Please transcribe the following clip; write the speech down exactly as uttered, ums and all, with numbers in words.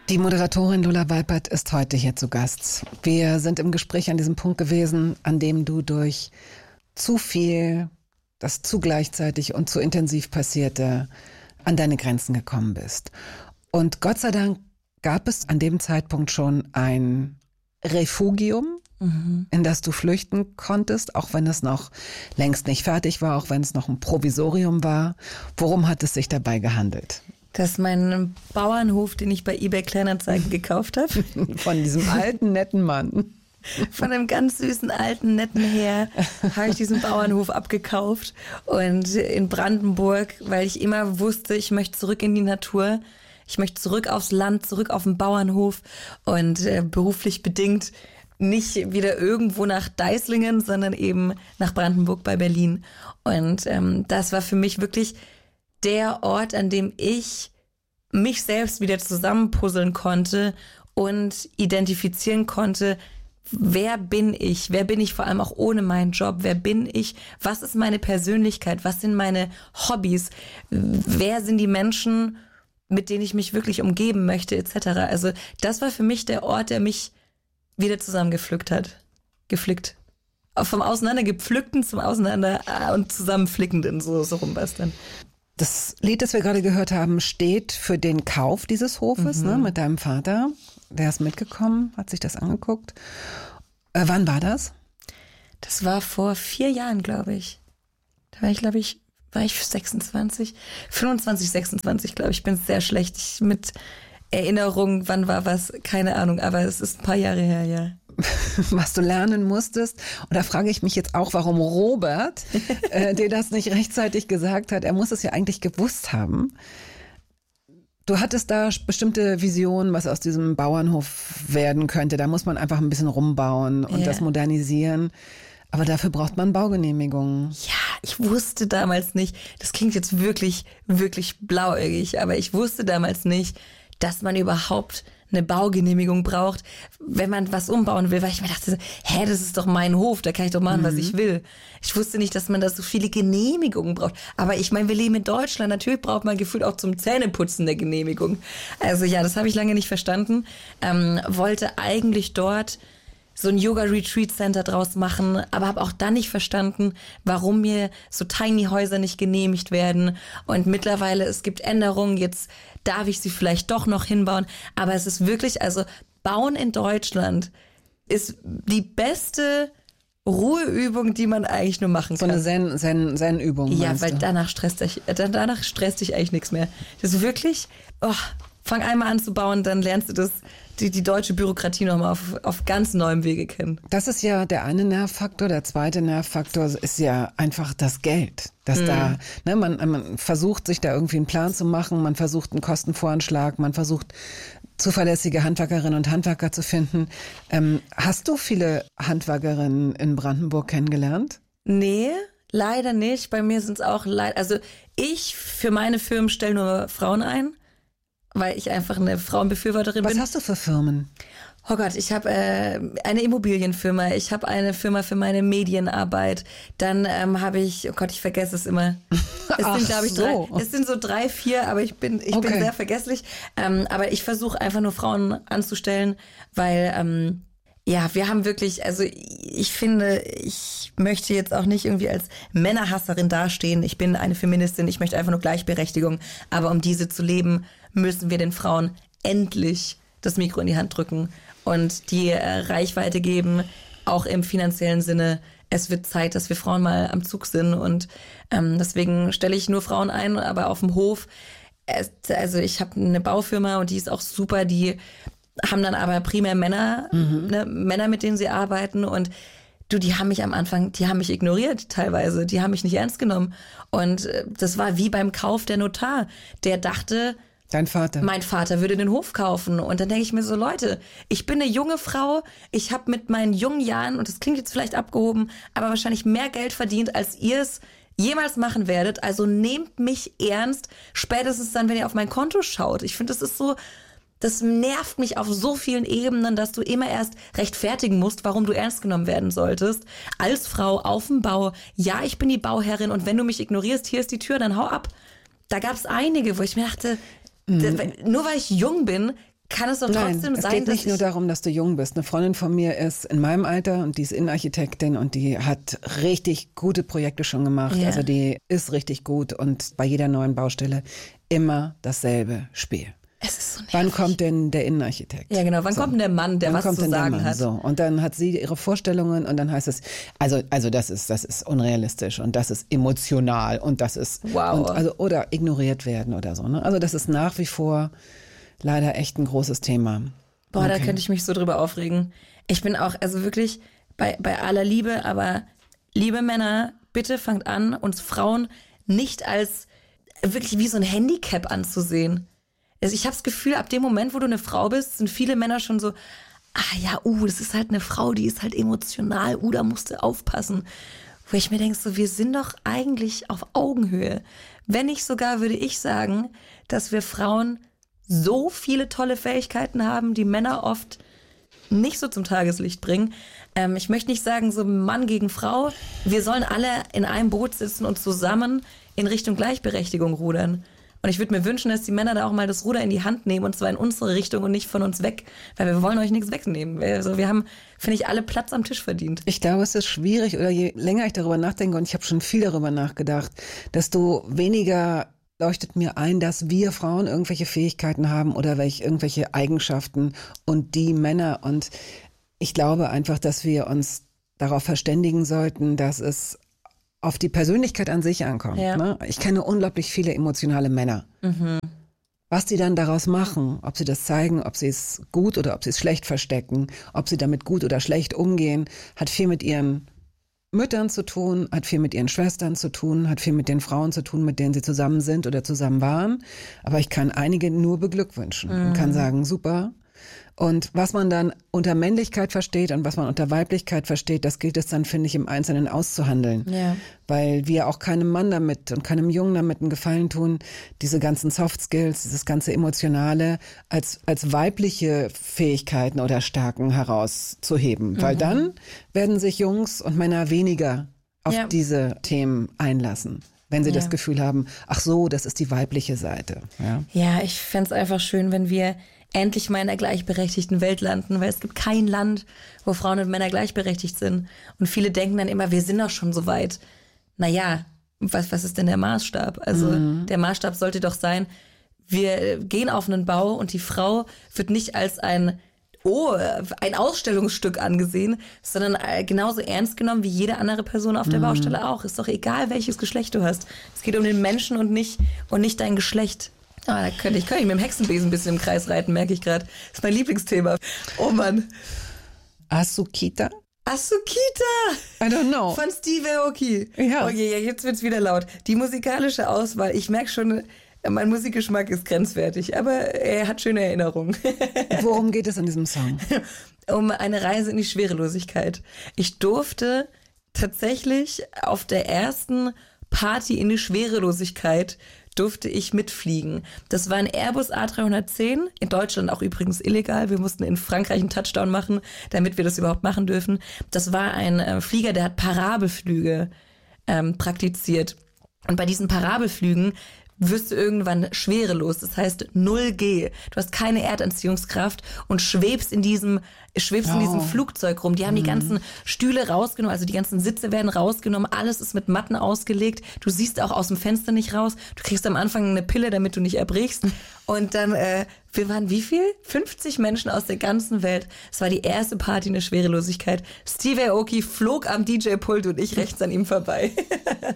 Die Moderatorin Lola Weipert ist heute hier zu Gast. Wir sind im Gespräch an diesem Punkt gewesen, an dem du durch zu viel, das zu gleichzeitig und zu intensiv passierte, an deine Grenzen gekommen bist. Und Gott sei Dank gab es an dem Zeitpunkt schon ein Refugium, mhm. in das du flüchten konntest, auch wenn es noch längst nicht fertig war, auch wenn es noch ein Provisorium war. Worum hat es sich dabei gehandelt? Das ist mein Bauernhof, den ich bei eBay Kleinanzeigen gekauft habe. Von diesem alten, netten Mann. Von einem ganz süßen, alten, netten Herr habe ich diesen Bauernhof abgekauft. Und in Brandenburg, weil ich immer wusste, ich möchte zurück in die Natur. Ich möchte zurück aufs Land, zurück auf den Bauernhof. Und äh, beruflich bedingt nicht wieder irgendwo nach Deislingen, sondern eben nach Brandenburg bei Berlin. Und ähm, das war für mich wirklich der Ort, an dem ich mich selbst wieder zusammenpuzzeln konnte und identifizieren konnte, wer bin ich? Wer bin ich vor allem auch ohne meinen Job? Wer bin ich? Was ist meine Persönlichkeit? Was sind meine Hobbys? Wer sind die Menschen, mit denen ich mich wirklich umgeben möchte, et cetera. Also das war für mich der Ort, der mich wieder zusammengepflückt hat. Gepflückt. Vom Auseinandergepflückten zum Auseinander und Zusammenflickenden, so, so rum war es dann. Das Lied, das wir gerade gehört haben, steht für den Kauf dieses Hofes, mhm. ne, mit deinem Vater. Der ist mitgekommen, hat sich das angeguckt. Äh, wann war das? Das war vor vier Jahren, glaube ich. Da war ich, glaube ich, war ich sechsundzwanzig? fünfundzwanzig, sechsundzwanzig, glaube ich. Ich bin sehr schlecht ich, mit Erinnerungen, wann war was, keine Ahnung. Aber es ist ein paar Jahre her, ja. Was du lernen musstest. Und da frage ich mich jetzt auch, warum Robert äh, dir das nicht rechtzeitig gesagt hat. Er muss es ja eigentlich gewusst haben. Du hattest da bestimmte Visionen, was aus diesem Bauernhof werden könnte. Da muss man einfach ein bisschen rumbauen und yeah. das modernisieren. Aber dafür braucht man Baugenehmigungen. Ja, ich wusste damals nicht, das klingt jetzt wirklich, wirklich blauäugig, aber ich wusste damals nicht, dass man überhaupt eine Baugenehmigung braucht, wenn man was umbauen will, weil ich mir dachte, hä, das ist doch mein Hof, da kann ich doch machen, mhm. was ich will. Ich wusste nicht, dass man da so viele Genehmigungen braucht. Aber ich meine, wir leben in Deutschland, natürlich braucht man gefühlt auch zum Zähneputzen eine Genehmigung. Also ja, das habe ich lange nicht verstanden. Ähm, wollte eigentlich dort so ein Yoga-Retreat-Center draus machen, aber habe auch dann nicht verstanden, warum mir so Tiny-Häuser nicht genehmigt werden. Und mittlerweile, es gibt Änderungen, jetzt darf ich sie vielleicht doch noch hinbauen. Aber es ist wirklich, also Bauen in Deutschland ist die beste Ruheübung, die man eigentlich nur machen kann. So eine Zen, Zen, Zen-Übung. Ja, weil du? danach stresst dich, danach stresst dich eigentlich nichts mehr. Das ist wirklich, oh, fang einmal an zu bauen, dann lernst du das, die, die deutsche Bürokratie nochmal auf, auf ganz neuem Wege kennen. Das ist ja der eine Nervfaktor. Der zweite Nervfaktor ist ja einfach das Geld. Dass mhm. da, ne, man, man versucht, sich da irgendwie einen Plan zu machen, man versucht einen Kostenvoranschlag, man versucht, zuverlässige Handwerkerinnen und Handwerker zu finden. Ähm, hast du viele Handwerkerinnen in Brandenburg kennengelernt? Nee, leider nicht. Bei mir sind es auch leider, also ich für meine Firmen stelle nur Frauen ein, weil ich einfach eine Frauenbefürworterin Was bin. Was hast du für Firmen? Oh Gott, ich habe äh, eine Immobilienfirma, ich habe eine Firma für meine Medienarbeit, dann ähm, habe ich, oh Gott, ich vergesse es immer. Es Ach sind, glaube ich, so. drei, es sind so drei, vier, aber ich bin, ich Okay. bin sehr vergesslich. Ähm, aber ich versuche einfach nur Frauen anzustellen, weil ähm, ja, wir haben wirklich, also ich finde, ich möchte jetzt auch nicht irgendwie als Männerhasserin dastehen. Ich bin eine Feministin, ich möchte einfach nur Gleichberechtigung. Aber um diese zu leben, müssen wir den Frauen endlich das Mikro in die Hand drücken und die äh, Reichweite geben, auch im finanziellen Sinne. Es wird Zeit, dass wir Frauen mal am Zug sind und ähm, deswegen stelle ich nur Frauen ein, aber auf dem Hof. Es, also ich habe eine Baufirma und die ist auch super, die haben dann aber primär Männer, mhm. ne, Männer, mit denen sie arbeiten und du, die haben mich am Anfang, die haben mich ignoriert teilweise, die haben mich nicht ernst genommen und äh, das war wie beim Kauf der Notar, der dachte, Dein Vater. Mein Vater würde den Hof kaufen. Und dann denke ich mir so, Leute, ich bin eine junge Frau, ich habe mit meinen jungen Jahren, und das klingt jetzt vielleicht abgehoben, aber wahrscheinlich mehr Geld verdient, als ihr es jemals machen werdet. Also nehmt mich ernst, spätestens dann, wenn ihr auf mein Konto schaut. Ich finde, das ist so, das nervt mich auf so vielen Ebenen, dass du immer erst rechtfertigen musst, warum du ernst genommen werden solltest. Als Frau auf dem Bau, ja, ich bin die Bauherrin und wenn du mich ignorierst, hier ist die Tür, dann hau ab. Da gab es einige, wo ich mir dachte, Mhm. nur weil ich jung bin, kann es doch Nein, trotzdem es sein, geht dass nicht nur ich, darum, dass du jung bist. Eine Freundin von mir ist in meinem Alter und die ist Innenarchitektin und die hat richtig gute Projekte schon gemacht. Ja. Also die ist richtig gut und bei jeder neuen Baustelle immer dasselbe Spiel. es ist so nervig. Wann kommt denn der Innenarchitekt? Ja, genau. Wann So. kommt denn der Mann, der Wann was kommt zu denn der sagen Mann? hat? So. Und dann hat sie ihre Vorstellungen und dann heißt es, also, also das ist, das ist unrealistisch und das ist emotional und das ist, Wow. und also, oder ignoriert werden oder so. Ne? Also das ist nach wie vor leider echt ein großes Thema. Boah, da Okay. könnte ich mich so drüber aufregen. Ich bin auch, also wirklich bei, bei aller Liebe, aber liebe Männer, bitte fangt an, uns Frauen nicht als wirklich wie so ein Handicap anzusehen. Also ich habe das Gefühl, ab dem Moment, wo du eine Frau bist, sind viele Männer schon so, ah ja, uh, das ist halt eine Frau, die ist halt emotional, uh, da musst du aufpassen. Wo ich mir denke, so, wir sind doch eigentlich auf Augenhöhe. Wenn nicht sogar, würde ich sagen, dass wir Frauen so viele tolle Fähigkeiten haben, die Männer oft nicht so zum Tageslicht bringen. Ähm, ich möchte nicht sagen, so Mann gegen Frau. Wir sollen alle in einem Boot sitzen und zusammen in Richtung Gleichberechtigung rudern. Und ich würde mir wünschen, dass die Männer da auch mal das Ruder in die Hand nehmen und zwar in unsere Richtung und nicht von uns weg. Weil wir wollen euch nichts wegnehmen. Also wir haben, finde ich, alle Platz am Tisch verdient. Ich glaube, es ist schwierig, oder je länger ich darüber nachdenke, und ich habe schon viel darüber nachgedacht, desto weniger leuchtet mir ein, dass wir Frauen irgendwelche Fähigkeiten haben oder welche, irgendwelche Eigenschaften und die Männer. Und ich glaube einfach, dass wir uns darauf verständigen sollten, dass es auf die Persönlichkeit an sich ankommt. Ja. Ne? Ich kenne unglaublich viele emotionale Männer. Mhm. Was die dann daraus machen, ob sie das zeigen, ob sie es gut oder ob sie es schlecht verstecken, ob sie damit gut oder schlecht umgehen, hat viel mit ihren Müttern zu tun, hat viel mit ihren Schwestern zu tun, hat viel mit den Frauen zu tun, mit denen sie zusammen sind oder zusammen waren. Aber ich kann einige nur beglückwünschen und kann sagen, super. Und was man dann unter Männlichkeit versteht und was man unter Weiblichkeit versteht, das gilt es dann, finde ich, im Einzelnen auszuhandeln. Ja. Weil wir auch keinem Mann damit und keinem Jungen damit einen Gefallen tun, diese ganzen Soft Skills, dieses ganze Emotionale als, als weibliche Fähigkeiten oder Stärken herauszuheben. Mhm. Weil dann werden sich Jungs und Männer weniger auf Ja. diese Themen einlassen. Wenn sie Ja. das Gefühl haben, ach so, das ist die weibliche Seite. Ja. Ja, ich fänd's einfach schön, wenn wir endlich mal in einer gleichberechtigten Welt landen, weil es gibt kein Land, wo Frauen und Männer gleichberechtigt sind. Und viele denken dann immer, wir sind doch schon so weit. Naja, was, was ist denn der Maßstab? Also mhm. der Maßstab sollte doch sein, wir gehen auf einen Bau und die Frau wird nicht als ein oh, ein Ausstellungsstück angesehen, sondern genauso ernst genommen wie jede andere Person auf der mhm. Baustelle auch. Ist doch egal, welches Geschlecht du hast. Es geht um den Menschen und nicht, und nicht dein Geschlecht. Ah, da könnte ich, könnte ich mit dem Hexenbesen ein bisschen im Kreis reiten, merke ich gerade. Das ist mein Lieblingsthema. Oh Mann. Asukita? Asukita! I don't know. Von Steve Aoki. Ja. Okay, jetzt wird's wieder laut. Die musikalische Auswahl, ich merke schon, mein Musikgeschmack ist grenzwertig, aber er hat schöne Erinnerungen. Worum geht es in diesem Song? Um eine Reise in die Schwerelosigkeit. Ich durfte tatsächlich auf der ersten Party in die Schwerelosigkeit durfte ich mitfliegen. Das war ein Airbus A drei zehn, in Deutschland auch übrigens illegal. Wir mussten in Frankreich einen Touchdown machen, damit wir das überhaupt machen dürfen. Das war ein äh, Flieger, der hat Parabelflüge ähm, praktiziert. Und bei diesen Parabelflügen wirst du irgendwann schwerelos, das heißt null G. Du hast keine Erdanziehungskraft und schwebst in diesem schwebst oh. in diesem Flugzeug rum. Die haben mhm. die ganzen Stühle rausgenommen, also die ganzen Sitze werden rausgenommen, alles ist mit Matten ausgelegt. Du siehst auch aus dem Fenster nicht raus. Du kriegst am Anfang eine Pille, damit du nicht erbrichst. Und dann, äh, wir waren wie viel? fünfzig Menschen aus der ganzen Welt. Es war die erste Party in der Schwerelosigkeit. Steve Aoki flog am D J-Pult und ich rechts an ihm vorbei.